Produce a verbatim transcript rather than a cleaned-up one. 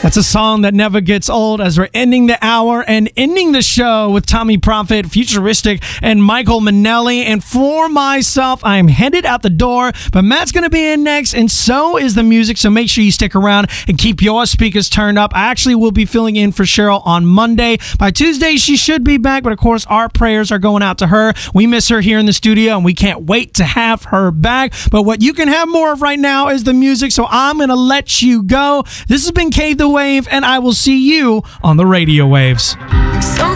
That's a song that never gets old as we're ending the hour and ending the show with Tommy Prophet, Futuristic, and Michael Manelli. And for myself, I am headed out the door, but Matt's going to be in next, and so is the music, so make sure you stick around and keep your speakers turned up. I actually will be filling in for Cheryl on Monday. By Tuesday, she should be back, but of course, our prayers are going out to her. We miss her here in the studio, and we can't wait to have her back. But what you can have more of right now is the music, so I'm going to let you go. This has been Cave the Wave, and I will see you on the radio waves. Some